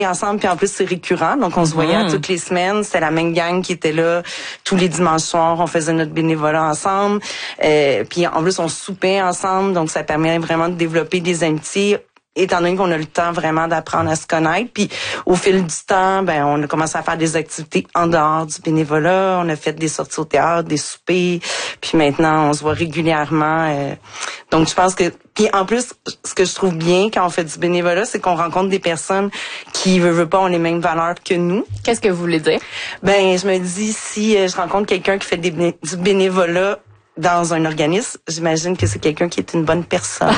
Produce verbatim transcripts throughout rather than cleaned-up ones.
ensemble, puis en plus c'est récurrent, donc on se voyait Mmh. toutes les semaines. C'était la même gang qui était là tous les dimanches soirs. On faisait notre bénévolat ensemble, euh, puis en plus on soupait ensemble, donc ça permet vraiment de développer des amitiés. Étant donné qu'on a le temps vraiment d'apprendre à se connaître, puis au fil du temps, ben on a commencé à faire des activités en dehors du bénévolat. On a fait des sorties au théâtre, des soupers, puis maintenant on se voit régulièrement. Euh, donc je pense que, puis en plus, ce que je trouve bien quand on fait du bénévolat, c'est qu'on rencontre des personnes qui veulent, veulent pas ont les mêmes valeurs que nous. Qu'est-ce que vous voulez dire? Ben je me dis si euh, je rencontre quelqu'un qui fait des, bé- du bénévolat dans un organisme, j'imagine que c'est quelqu'un qui est une bonne personne.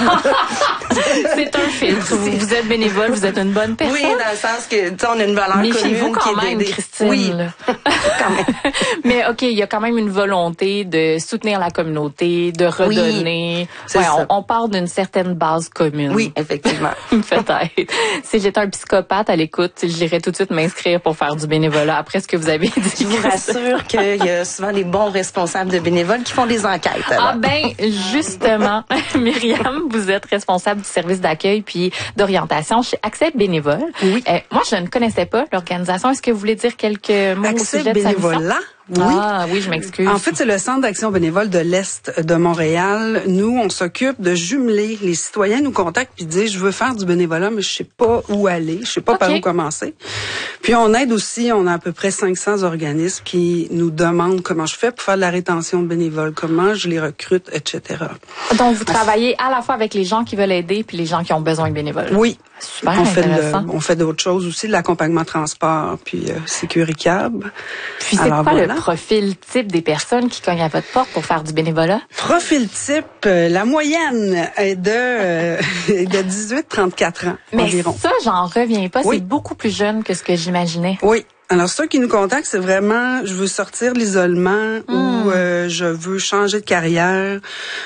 C'est un filtre. Vous, vous êtes bénévole, vous êtes une bonne personne. Oui, dans le sens que, tu sais, on a une valeur Méfiez-vous commune quand qui est même, d'aider. Christine. Oui, là. quand même. Mais OK, il y a quand même une volonté de soutenir la communauté, de redonner. c'est Ouais, ça. on, on part d'une certaine base commune. Oui, effectivement. Peut-être. Si j'étais un psychopathe à l'écoute, j'irais tout de suite m'inscrire pour faire du bénévolat après ce que vous avez dit. Je vous rassure qu'il y a souvent des bons responsables de bénévoles qui font des enquêtes. alors. Ah ben, justement, Myriam, vous êtes responsable du service d'accueil puis d'orientation chez Accès Bénévole. Oui. Euh, moi, je ne connaissais pas l'organisation. Est-ce que vous voulez dire quelques mots au Accès sujet de sa mission? bénévolat. Oui. Ah oui, je m'excuse. En fait, c'est le Centre d'action bénévole de l'Est de Montréal. Nous, on s'occupe de jumeler. Les citoyens nous contactent puis disent, je veux faire du bénévolat, mais je sais pas où aller, je sais pas OK. par où commencer. Puis on aide aussi, on a à peu près cinq cents organismes qui nous demandent comment je fais pour faire de la rétention de bénévoles, comment je les recrute, et cetera. Donc, vous travaillez à la fois avec les gens qui veulent aider puis les gens qui ont besoin de bénévoles. Oui. Super on fait, de, intéressant. on fait d'autres choses aussi, de l'accompagnement transport, puis euh, Sécuricab. Puis c'est Alors, quoi voilà. le profil type des personnes qui cognent à votre porte pour faire du bénévolat? Profil type, euh, la moyenne est de, euh, est de dix-huit à trente-quatre ans Mais environ. ça, j'en reviens pas. Oui. C'est beaucoup plus jeune que ce que j'imaginais. Oui. Alors, ceux qui nous contactent, c'est vraiment, je veux sortir de l'isolement Mm. ou euh, je veux changer de carrière.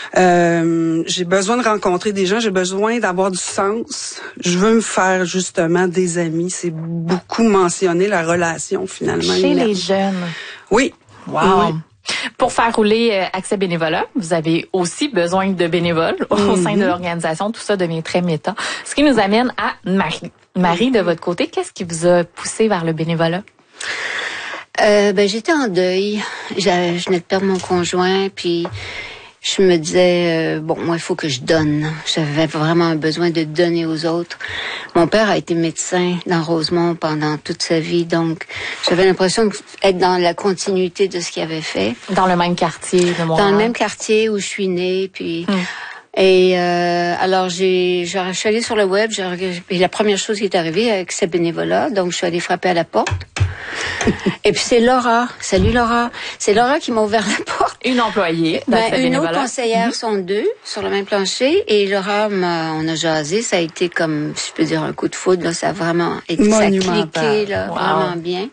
Euh, j'ai besoin de rencontrer des gens, j'ai besoin d'avoir du sens. Je veux me faire justement des amis. C'est beaucoup mentionné, la relation, finalement. Chez humaine. les jeunes. Oui. Wow. Oui. Pour faire rouler euh, Accès Bénévolat, vous avez aussi besoin de bénévoles au Mm-hmm. sein de l'organisation. Tout ça devient très méta. Ce qui nous amène à Marie. Marie, de votre côté, qu'est-ce qui vous a poussé vers le bénévolat? Euh, ben j'étais en deuil. J'avais- Je venais de perdre mon conjoint, puis je me disais euh, bon, moi il faut que je donne. J'avais vraiment un besoin de donner aux autres. Mon père a été médecin dans Rosemont pendant toute sa vie, donc j'avais l'impression d'être dans la continuité de ce qu'il avait fait. Dans le même quartier de Montréal. Dans le même quartier où je suis née, puis. Mm. Et euh, alors j'ai, je suis allée sur le web, j'ai regardé- et la première chose qui est arrivée avec ce bénévolat, donc je suis allée frapper à la porte. Et puis c'est Laura, salut Laura, c'est Laura qui m'a ouvert la porte. Une employée Ben, d'Accès une autre Bénévolat. conseillère sont deux sur le même plancher et Laura m'a, on a jasé, ça a été comme, je peux dire un coup de foudre, là, ça a vraiment été, ça a Monumental. cliqué là, Wow. vraiment bien.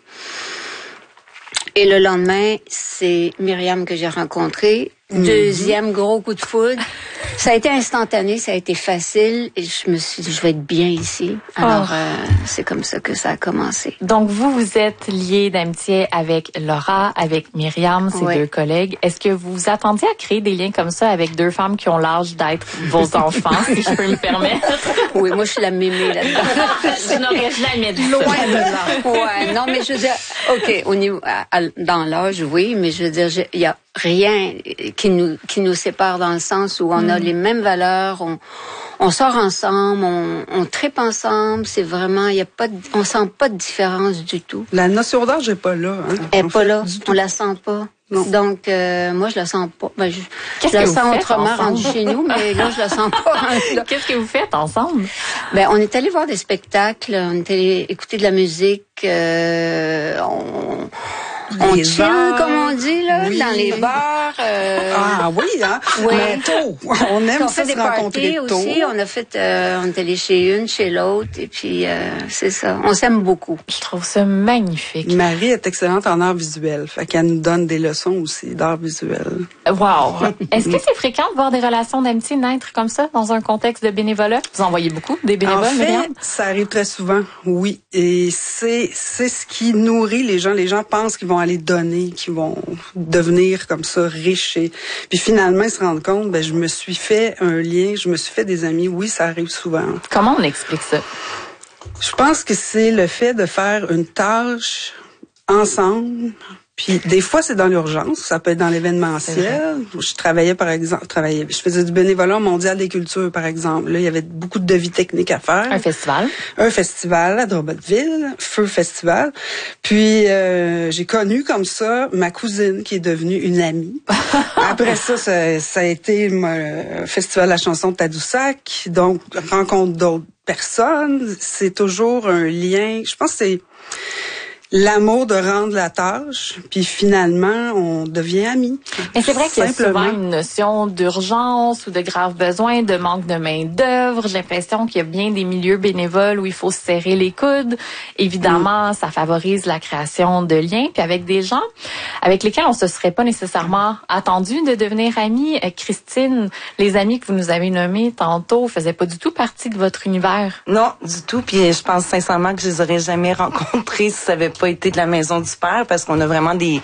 Et le lendemain, c'est Myriam que j'ai rencontrée. Deuxième gros coup de foudre. Ça a été instantané, ça a été facile et je me suis dit, je vais être bien ici. Alors, Oh. euh, c'est comme ça que ça a commencé. Donc, vous, vous êtes liés d'amitié avec Laura, avec Myriam, ses Oui. deux collègues. Est-ce que vous vous attendiez à créer des liens comme ça avec deux femmes qui ont l'âge d'être vos enfants, si je peux me permettre? Oui, moi, je suis la mémée là-dedans. Je n'aurais jamais dit ça. Loin de là. Ouais, non, mais je veux dire, OK, au niveau, à- à- dans l'âge, oui, mais je veux dire, je- il y a rien qui nous, qui nous sépare dans le sens où on a les mêmes valeurs, on, on sort ensemble, on, on tripe ensemble, c'est vraiment, il y a pas de, on sent pas de différence du tout. La notion d'âge n'est pas là. Hein, Elle est en pas fait, là, du tout. on la sent pas. Non. Donc, euh, moi, je la sens pas. Ben, je, Qu'est-ce je la que vous sens faites autrement ensemble? rendue chez nous, mais là, je la sens pas rendue là. Qu'est-ce que vous faites ensemble? Ben, on est allé voir des spectacles, on est allé écouter de la musique, euh, on, on Les chill, bars. comme on dit, là, Oui. dans les bars. Euh, Ah oui, hein? Oui. Mais tôt. On aime on ça fait se des rencontrer parties tôt. aussi, on a fait, euh, on est allé chez une, chez l'autre, et puis euh, c'est ça, on s'aime beaucoup. Je trouve ça magnifique. Marie est excellente en art visuel. Fait qu'elle nous donne des leçons aussi d'art visuel. Wow. Est-ce que c'est fréquent de voir des relations d'amitié naître comme ça dans un contexte de bénévolat? Vous en voyez beaucoup, des bénévoles, En fait, Myriam? ça arrive très souvent, oui. Et c'est c'est ce qui nourrit les gens. Les gens pensent qu'ils vont aller donner, qu'ils vont devenir comme ça riches. Et puis finalement, ils se rendent compte, ben je me suis fait un lien, je me suis fait des amis. Oui, ça arrive souvent. Comment on explique ça? Je pense que c'est le fait de faire une tâche ensemble. Puis des fois c'est dans l'urgence, ça peut être dans l'événementiel. Je travaillais par exemple, travaillais, je faisais du bénévolat au Mondial des cultures par exemple. Là, il y avait beaucoup de devis techniques à faire. Un festival. Un festival à Drummondville, Feu Festival. Puis euh, j'ai connu comme ça ma cousine qui est devenue une amie. Après ça, ça, ça a été le festival de la chanson de Tadoussac, donc rencontre d'autres personnes. C'est toujours un lien. Je pense que c'est l'amour de rendre la tâche, puis finalement, on devient amis. Mais c'est vrai qu'il y a souvent une notion d'urgence ou de grave besoin, de manque de main-d'œuvre. J'ai l'impression qu'il y a bien des milieux bénévoles où il faut se serrer les coudes. Évidemment, mm. ça favorise la création de liens, puis avec des gens avec lesquels on se serait pas nécessairement attendu de devenir amis. Euh, Christine, les amis que vous nous avez nommés tantôt faisaient pas du tout partie de votre univers. Non, du tout. Puis je pense sincèrement que je les aurais jamais rencontrés si ça avait pas été de la maison du père, parce qu'on a vraiment des,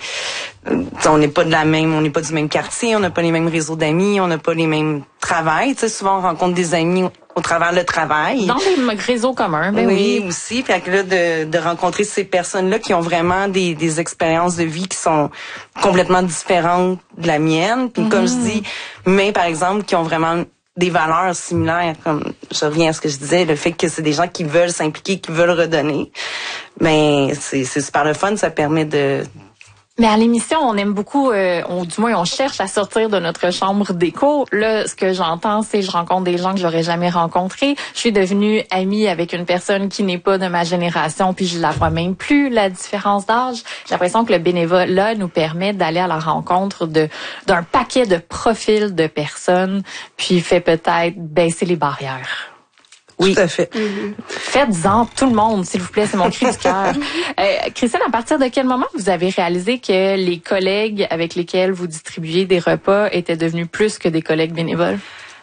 on n'est pas de la même, on n'est pas du même quartier, on n'a pas les mêmes réseaux d'amis, on n'a pas les mêmes travails. Tu sais, souvent on rencontre des amis au travers le travail. Dans des réseaux communs, ben oui. Oui, aussi. Fait que là, de, de rencontrer ces personnes-là qui ont vraiment des, des expériences de vie qui sont complètement différentes de la mienne. Puis mm-hmm. comme je dis, mais par exemple, qui ont vraiment des valeurs similaires, comme je reviens à ce que je disais, le fait que c'est des gens qui veulent s'impliquer, qui veulent redonner, ben c'est c'est super le fun, ça permet de... Mais à l'émission, on aime beaucoup, euh, on, du moins on cherche à sortir de notre chambre d'écho. Là, ce que j'entends, c'est je rencontre des gens que j'aurais jamais rencontrés. Je suis devenue amie avec une personne qui n'est pas de ma génération, puis je la vois même plus, la différence d'âge. J'ai l'impression que le bénévolat nous permet d'aller à la rencontre de d'un paquet de profils de personnes, puis fait peut-être baisser les barrières. Oui, tout à fait. Mm-hmm. Faites-en tout le monde, s'il vous plaît, c'est mon cri du cœur. Euh, Christine, à partir de quel moment vous avez réalisé que les collègues avec lesquels vous distribuiez des repas étaient devenus plus que des collègues bénévoles?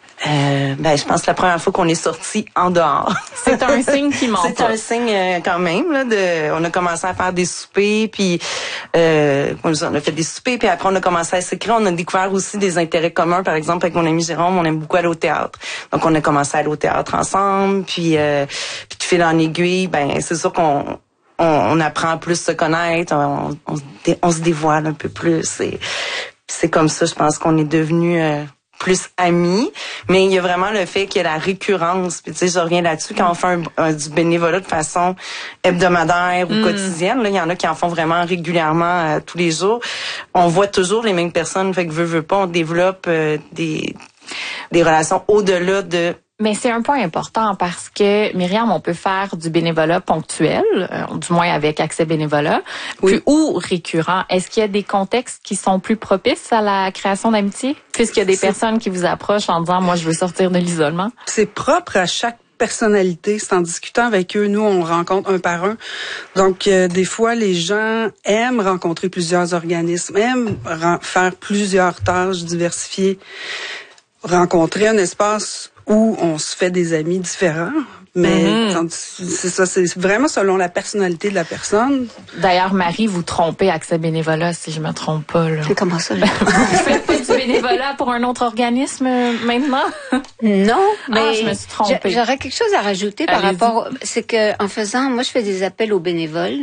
Euh, ben, je pense que la première fois qu'on est sorti en dehors. C'est un signe qui ment. C'est un signe euh, quand même là. De, on a commencé à faire des soupers, puis euh, on a fait des soupers, puis après on a commencé à s'écrire. On a découvert aussi des intérêts communs. Par exemple, avec mon ami Jérôme, on aime beaucoup aller au théâtre. Donc on a commencé à aller au théâtre ensemble, puis euh, puis de fil en aiguille, ben c'est sûr qu'on on, on apprend à plus se connaître, on, on, on se dévoile un peu plus. Et c'est comme ça, je pense qu'on est devenu euh, plus amis, mais il y a vraiment le fait qu'il y a la récurrence. Puis tu sais, je reviens là-dessus, quand on fait un, un, du bénévolat de façon hebdomadaire ou mm. quotidienne, là, il y en a qui en font vraiment régulièrement euh, tous les jours. On voit toujours les mêmes personnes, fait que veut, veut pas, on développe euh, des des relations au-delà de... Mais c'est un point important parce que, Myriam, on peut faire du bénévolat ponctuel, euh, du moins avec accès bénévolat, oui. puis, ou récurrent. Est-ce qu'il y a des contextes qui sont plus propices à la création d'amitié? Puisqu'il y a des c'est... personnes qui vous approchent en disant « moi, je veux sortir de l'isolement ». C'est propre à chaque personnalité. C'est en discutant avec eux, nous, on rencontre un par un. Donc, euh, des fois, les gens aiment rencontrer plusieurs organismes, aiment ren- faire plusieurs tâches diversifiées, rencontrer un espace où on se fait des amis différents, mais mm-hmm. c'est ça, c'est vraiment selon la personnalité de la personne. D'ailleurs, Marie, vous trompez Accès Bénévolat, si je me trompe pas. Là. Comment ça? Vous faites pas du bénévolat pour un autre organisme maintenant? Non, mais ah, je me suis trompée. J'aurais quelque chose à rajouter par Allez-y. rapport, c'est que en faisant, moi je fais des appels aux bénévoles.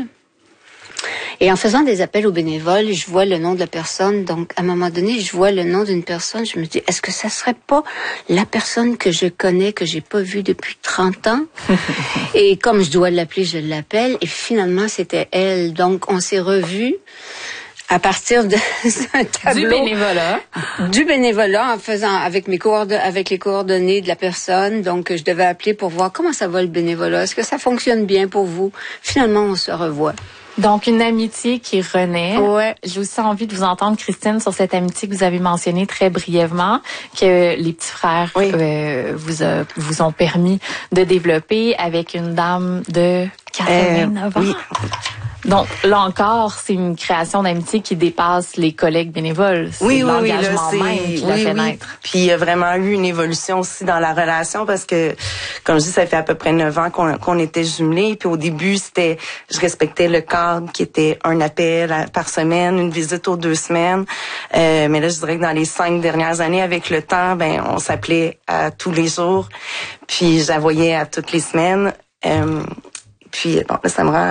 Et en faisant des appels aux bénévoles, je vois le nom de la personne. Donc, à un moment donné, je vois le nom d'une personne. Je me dis, est-ce que ça serait pas la personne que je connais, que j'ai pas vue depuis trente ans? Et comme je dois l'appeler, je l'appelle. Et finalement, c'était elle. Donc, on s'est revus à partir de un tableau. Du bénévolat. Du bénévolat, en faisant, avec mes coordonnées, avec les coordonnées de la personne. Donc, je devais appeler pour voir comment ça va le bénévolat. Est-ce que ça fonctionne bien pour vous? Finalement, on se revoit. Donc, une amitié qui renaît. Ouais. J'ai aussi envie de vous entendre, Christine, sur cette amitié que vous avez mentionnée très brièvement, que les petits frères oui. euh, vous, a, vous ont permis de développer avec une dame de quatre-vingt-neuf euh, ans. Oui. Donc, là encore, c'est une création d'amitié qui dépasse les collègues bénévoles. C'est oui, oui, l'engagement oui, là, même qui l'a oui, fait oui. naître. Puis, il y a vraiment eu une évolution aussi dans la relation parce que, comme je dis, ça fait à peu près neuf ans qu'on, qu'on était jumelés. Puis, au début, c'était, je respectais le cadre qui était un appel à, par semaine, une visite aux deux semaines. Euh, mais là, je dirais que dans les cinq dernières années, avec le temps, ben, on s'appelait à tous les jours. Puis, je la voyais à toutes les semaines. Euh, Puis bon, là, ça me rend